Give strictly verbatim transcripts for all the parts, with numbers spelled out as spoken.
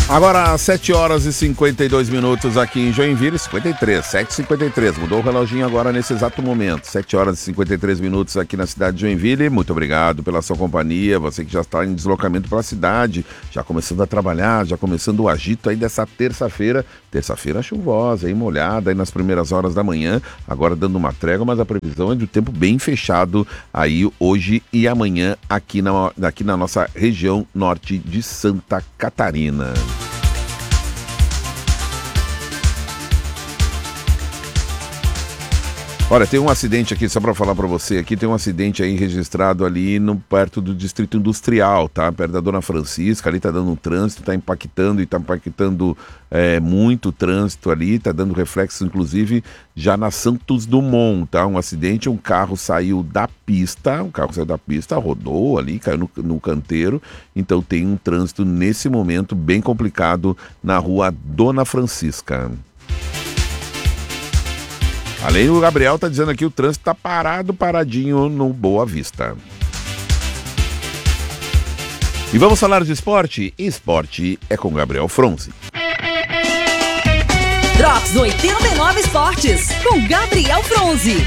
Agora, sete horas e cinquenta e dois minutos aqui em Joinville, cinquenta e três, sete e cinquenta e três, mudou o reloginho agora nesse exato momento, sete horas e cinquenta e três minutos aqui na cidade de Joinville. Muito obrigado pela sua companhia, você que já está em deslocamento para a cidade, já começando a trabalhar, já começando o agito aí dessa terça-feira, terça-feira chuvosa, aí molhada aí nas primeiras horas da manhã, agora dando uma trégua, mas a previsão é de um tempo bem fechado aí hoje e amanhã aqui na, aqui na nossa região norte de Santa Catarina. Olha, tem um acidente aqui, só para falar para você, aqui tem um acidente aí registrado ali no, perto do Distrito Industrial, tá? Perto da Dona Francisca, ali tá dando um trânsito, tá impactando e tá impactando é, muito o trânsito ali, tá dando reflexo inclusive já na Santos Dumont, tá? Um acidente, um carro saiu da pista, um carro saiu da pista, rodou ali, caiu no, no canteiro, então tem um trânsito nesse momento bem complicado na rua Dona Francisca. Além do Gabriel, tá dizendo aqui o trânsito tá parado, paradinho no Boa Vista. E vamos falar de esporte? Esporte é com Gabriel Fronzi. Drops oitenta e nove Esportes, com Gabriel Fronzi.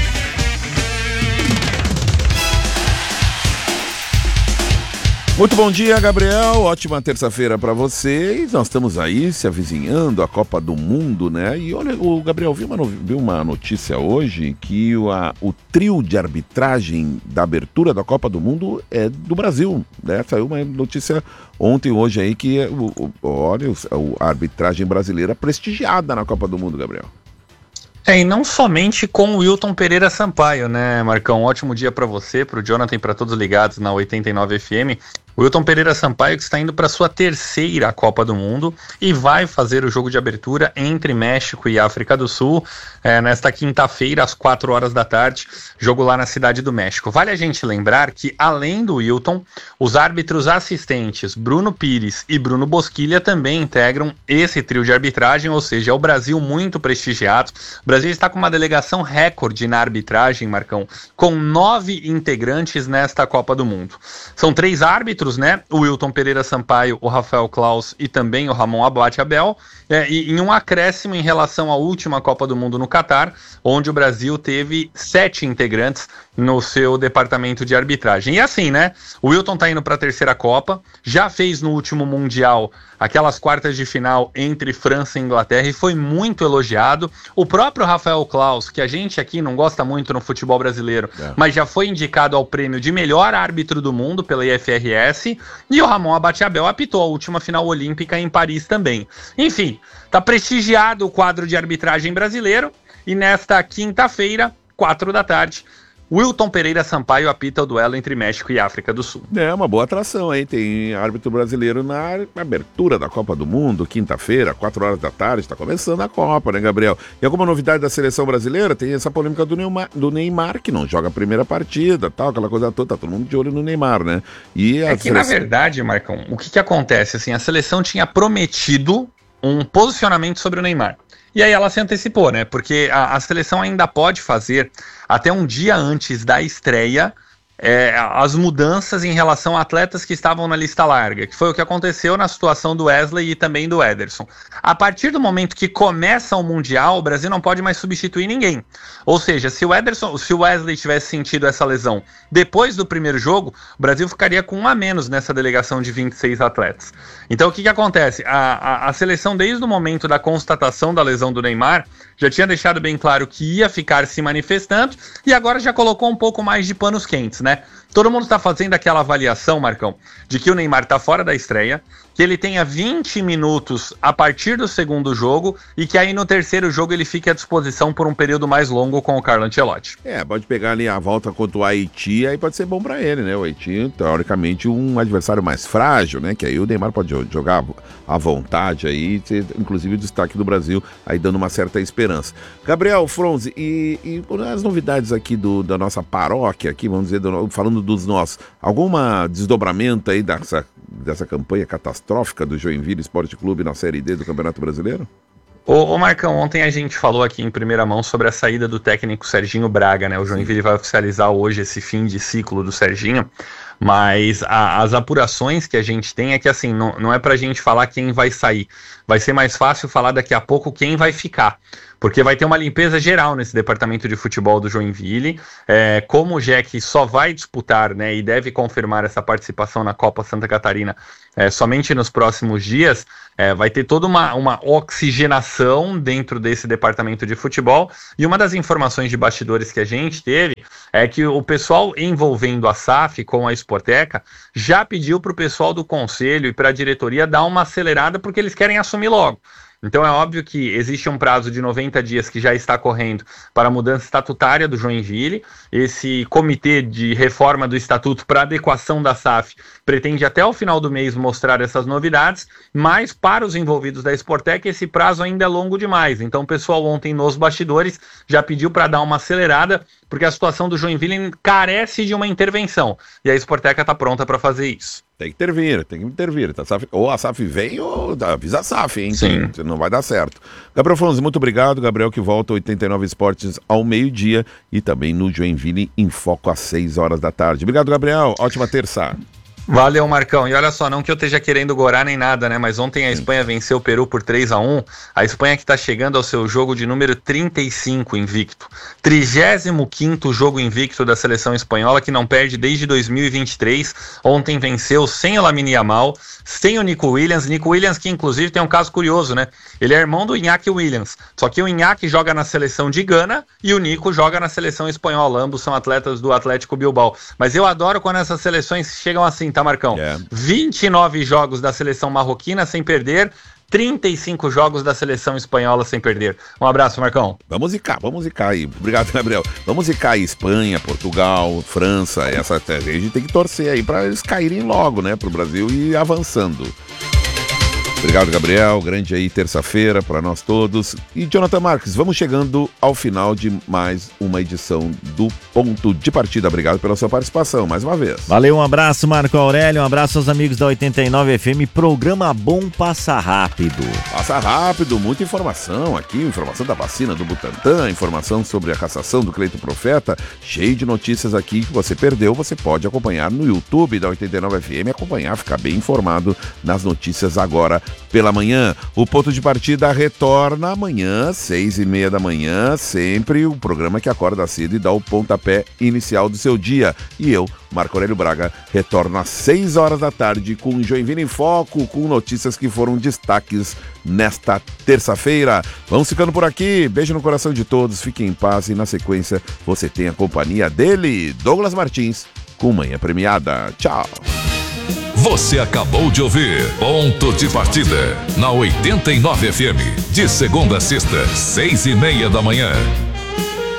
Muito bom dia, Gabriel. Ótima terça-feira para você. E nós estamos aí se avizinhando a Copa do Mundo, né? E olha, o Gabriel viu uma, no... viu uma notícia hoje que o, a, o trio de arbitragem da abertura da Copa do Mundo é do Brasil, né? Saiu uma notícia ontem, hoje aí, que o, o, olha, o, a arbitragem brasileira prestigiada na Copa do Mundo, Gabriel. É, e não somente com o Wilton Pereira Sampaio, né, Marcão? Um ótimo dia para você, para o Jonathan e para todos ligados na oitenta e nove F M. O Wilton Pereira Sampaio que está indo para sua terceira Copa do Mundo e vai fazer o jogo de abertura entre México e África do Sul é, nesta quinta-feira, às quatro horas da tarde, jogo lá na Cidade do México. Vale a gente lembrar que, além do Wilton, os árbitros assistentes Bruno Pires e Bruno Bosquilha também integram esse trio de arbitragem, ou seja, é o Brasil muito prestigiado. O Brasil está com uma delegação recorde na arbitragem, Marcão, com nove integrantes nesta Copa do Mundo. São três árbitros, né? O Wilton Pereira Sampaio, o Rafael Claus e também o Ramon Abate Abel, é, e em um acréscimo em relação à última Copa do Mundo no Catar, onde o Brasil teve sete integrantes no seu departamento de arbitragem. E assim, né? O Wilton tá indo para a terceira Copa, já fez no último Mundial aquelas quartas de final entre França e Inglaterra e foi muito elogiado. O próprio Rafael Claus, que a gente aqui não gosta muito no futebol brasileiro, é. mas já foi indicado ao prêmio de melhor árbitro do mundo pela I F R S, e o Ramon Abate Abel apitou a última final olímpica em Paris também. Enfim, tá prestigiado o quadro de arbitragem brasileiro, e nesta quinta-feira, quatro da tarde, Wilton Pereira Sampaio apita o duelo entre México e África do Sul. É uma boa atração aí, tem árbitro brasileiro na abertura da Copa do Mundo, quinta-feira, quatro horas da tarde, está começando a Copa, né, Gabriel? E alguma novidade da seleção brasileira? Tem essa polêmica do Neymar, do Neymar que não joga a primeira partida, tal, aquela coisa toda, tá todo mundo de olho no Neymar, né? E é que, seleção... na verdade, Marcão, o que que acontece? Assim, a seleção tinha prometido um posicionamento sobre o Neymar. E aí ela se antecipou, né? Porque a, a seleção ainda pode fazer, até um dia antes da estreia, é, as mudanças em relação a atletas que estavam na lista larga, que foi o que aconteceu na situação do Wesley e também do Ederson. A partir do momento que começa o Mundial, o Brasil não pode mais substituir ninguém. Ou seja, se o Ederson, se o Wesley tivesse sentido essa lesão depois do primeiro jogo, o Brasil ficaria com um a menos nessa delegação de vinte e seis atletas. Então o que que acontece? A, a, a seleção, desde o momento da constatação da lesão do Neymar, já tinha deixado bem claro que ia ficar se manifestando e agora já colocou um pouco mais de panos quentes, né? Todo mundo está fazendo aquela avaliação, Marcão, de que o Neymar está fora da estreia, que ele tenha vinte minutos a partir do segundo jogo e que aí no terceiro jogo ele fique à disposição por um período mais longo com o Carlo Ancelotti. É, pode pegar ali a volta contra o Haiti, aí pode ser bom para ele, né? O Haiti, teoricamente, um adversário mais frágil, né? Que aí o Neymar pode jogar à vontade aí, ter, inclusive o destaque do Brasil, aí dando uma certa esperança. Gabriel Fronzi, e, e as novidades aqui do, da nossa paróquia, aqui, vamos dizer, do, falando dos nossos, alguma desdobramento aí dessa, dessa campanha catastrófica do Joinville Esporte Clube na Série D do Campeonato Brasileiro? Ô, ô Marcão, ontem a gente falou aqui em primeira mão sobre a saída do técnico Serginho Braga, né? O Joinville vai oficializar hoje esse fim de ciclo do Serginho, mas a, as apurações que a gente tem é que assim, não, não é pra gente falar quem vai sair, vai ser mais fácil falar daqui a pouco quem vai ficar. Porque vai ter uma limpeza geral nesse departamento de futebol do Joinville. É, como o Jack só vai disputar, né, e deve confirmar essa participação na Copa Santa Catarina é, somente nos próximos dias, é, vai ter toda uma, uma oxigenação dentro desse departamento de futebol. E uma das informações de bastidores que a gente teve é que o pessoal envolvendo a S A F com a Sporteca já pediu para o pessoal do conselho e para a diretoria dar uma acelerada porque eles querem assumir logo. Então é óbvio que existe um prazo de noventa dias que já está correndo para a mudança estatutária do Joinville. Esse comitê de reforma do estatuto para adequação da S A F pretende até o final do mês mostrar essas novidades, mas para os envolvidos da Sporteca esse prazo ainda é longo demais. Então o pessoal ontem nos bastidores já pediu para dar uma acelerada, porque a situação do Joinville carece de uma intervenção. E a Sporteca está pronta para fazer isso. Tem que intervir, tem que intervir. Tá? Ou a S A F vem ou avisa a S A F, hein? Sim. Que não vai dar certo. Gabriel Fonzi, muito obrigado. Gabriel que volta oitenta e nove Esportes ao meio-dia e também no Joinville em Foco às seis horas da tarde. Obrigado, Gabriel. Ótima terça. Valeu, Marcão. E olha só, não que eu esteja querendo gorar nem nada, né? Mas ontem a Espanha venceu o Peru por três a um. A Espanha que está chegando ao seu jogo de número trinta e cinco invicto. trigésimo quinto jogo invicto da seleção espanhola, que não perde desde dois mil e vinte e três. Ontem venceu sem o Lamine Yamal, sem o Nico Williams. Nico Williams que inclusive tem um caso curioso, né? Ele é irmão do Iñaki Williams. Só que o Iñaki joga na seleção de Gana e o Nico joga na seleção espanhola. Ambos são atletas do Atlético Bilbao. Mas eu adoro quando essas seleções chegam assim, tá, Marcão? Yeah. vinte e nove jogos da seleção marroquina sem perder, trinta e cinco jogos da seleção espanhola sem perder. Um abraço, Marcão. Vamos zicar, vamos zicar aí. Obrigado, Gabriel. Vamos zicar aí Espanha, Portugal, França, essa a gente tem que torcer aí para eles caírem logo, né, pro Brasil e ir avançando. Obrigado, Gabriel. Grande aí terça-feira para nós todos. E Jonathan Marques, vamos chegando ao final de mais uma edição do Ponto de Partida. Obrigado pela sua participação, mais uma vez. Valeu, um abraço, Marco Aurélio. Um abraço aos amigos da oitenta e nove F M. Programa bom, passa rápido. Passa rápido, muita informação aqui. Informação da vacina do Butantan, informação sobre a cassação do Cleito Profeta. Cheio de notícias aqui que você perdeu. Você pode acompanhar no YouTube da oitenta e nove F M. Acompanhar, ficar bem informado nas notícias agora pela manhã. O Ponto de Partida retorna amanhã, seis e meia da manhã, sempre o programa que acorda cedo e dá o pontapé inicial do seu dia. E eu, Marco Aurélio Braga, retorno às seis horas da tarde com Joinville em Foco, com notícias que foram destaques nesta terça-feira. Vamos ficando por aqui, beijo no coração de todos, fiquem em paz e na sequência você tem a companhia dele, Douglas Martins, com Manhã Premiada. Tchau! Você acabou de ouvir Ponto de Partida na oitenta e nove F M, de segunda a sexta, seis e meia da manhã.